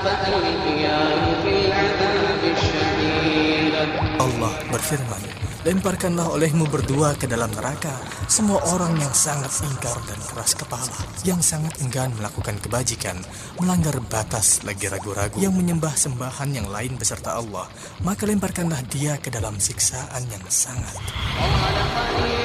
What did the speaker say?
Allah berfirman, lemparkanlah olehmu berdua ke dalam neraka semua orang yang sangat ingkar dan keras kepala, yang sangat enggan melakukan kebajikan, melanggar batas lagi ragu-ragu, yang menyembah sembahan yang lain beserta Allah, maka lemparkanlah dia ke dalam siksaan yang sangat.